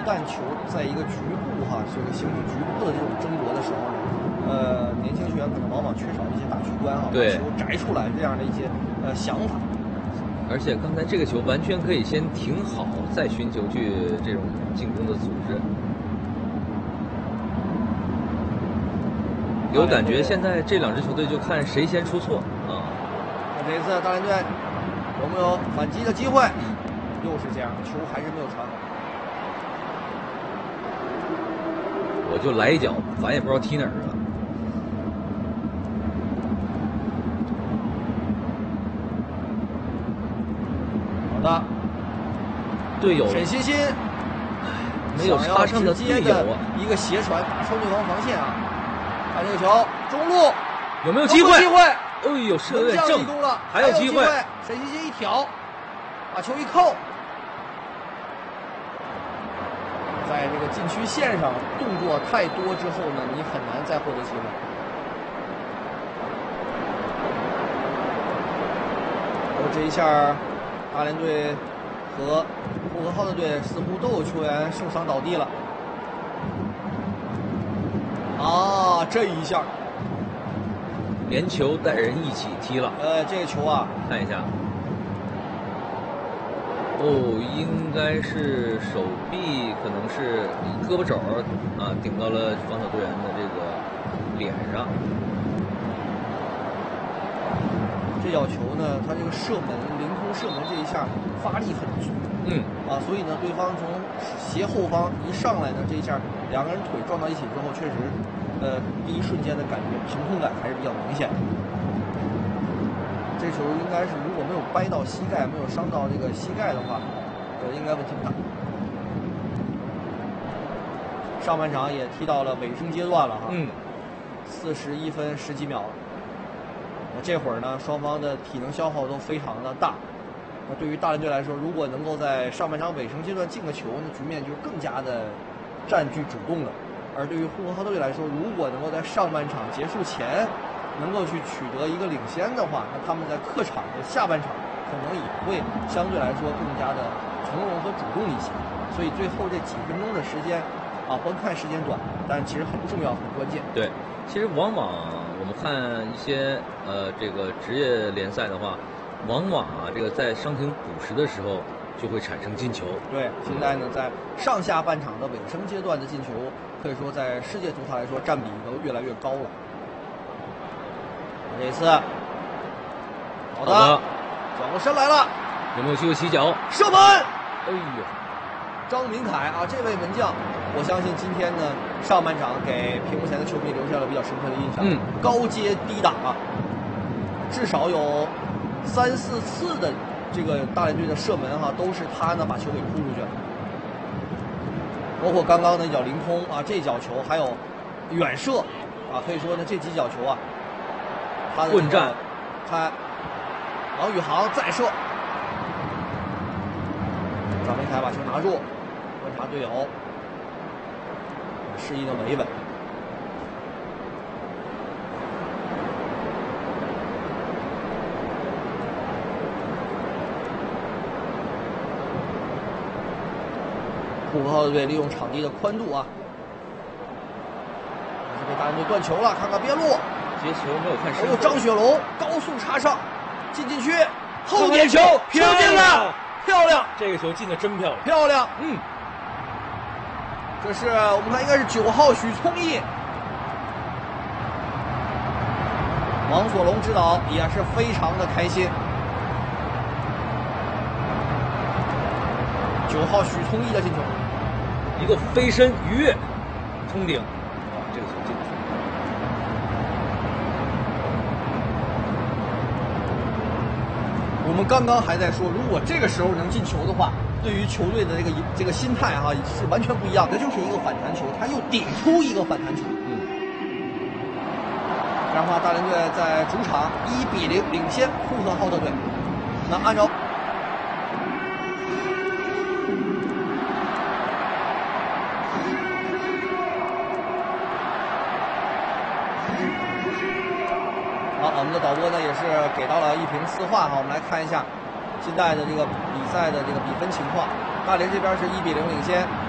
旦球在一个局部这个形成局部的这种争夺的时候呢，年轻球员可能往往缺少一些大局观对， 把球摘出来这样的一些想法。 而且刚才这个球完全可以先停好，再寻求去这种进攻的组织。有感觉现在这两支球队就看谁先出错啊。 那这一次大连队有没有反击的机会？又是这样，球还是没有传好。 我就来一脚，反正也不知道踢哪儿了。 好的， 队友沈欣欣没有插上的队友啊， 一个斜传打穿对方防线啊！看这个球，中路有没有机会？ 机会！ 哎呦，射得正， 还有机会！ 沈欣欣一挑，把球一扣，在这个禁区线上动作太多之后呢，你很难再获得机会。这一下，大连队和呼和浩特队似乎都有球员受伤倒地了。啊，这一下， 连球带人一起踢了。 这个球啊， 看一下。哦，应该是手臂，可能是胳膊肘啊顶到了防守队员的这个脸上。 这脚球呢，他这个射门凌空射门这一下发力很足，所以呢，对方从斜后方一上来呢，这一下两个人腿撞到一起之后，确实，第一瞬间的感觉疼痛感还是比较明显的。这球应该是如果没有掰到膝盖，没有伤到这个膝盖的话，应该问题不大。上半场也踢到了尾声阶段了41分10几秒了。这会儿呢，双方的体能消耗都非常的大。那对于大连队来说，如果能够在上半场尾声阶段进个球，那局面就更加的占据主动了。而对于呼和浩特队来说，如果能够在上半场结束前能够去取得一个领先的话，那他们在客场的下半场可能也会相对来说更加的从容和主动一些。所以最后这几分钟的时间甭看时间短，但其实很重要、很关键。 对，其实往往我们看一些这个职业联赛的话，往往这个在伤停补时的时候就会产生进球。 对，现在呢，在上下半场的尾声阶段的进球，可以说在世界足坛来说占比都越来越高了。这次，好的，转过身来了， 有没有机会起脚？ 射门！ 哎呦， 张明凯这位门将，我相信今天呢上半场给屏幕前的球迷留下了比较深刻的印象。高接低打至少有3、4次的这个大连队的射门都是他呢把球给扑出去了。包括刚刚的一脚凌空这脚球还有远射可以说呢这几脚球他的混战， 看王宇航再射，张明凯把球拿住，观察队友，示意的维稳。呼和浩特队利用场地的宽度这是被大连队断球了，看看边路。 接球没有看身。 张雪龙高速插上，进禁区，后点球球进了，漂亮！ 这个球进的真漂亮， 漂亮。这是我们看应该是9号许聪毅，王所龙指导也是非常的开心。9号许聪毅的进球， 一个飞身鱼跃冲顶，这个球进。 我们刚刚还在说，如果这个时候能进球的话，对于球队的这个心态是完全不一样的。这就是一个反弹球，他又顶出一个反弹球。这样的话，大连队在主场1比0领先呼和浩特队。那按照我们的导播呢也是给到了一屏四画我们来看一下近代的这个比赛的这个比分情况。大连这边是1比0领先。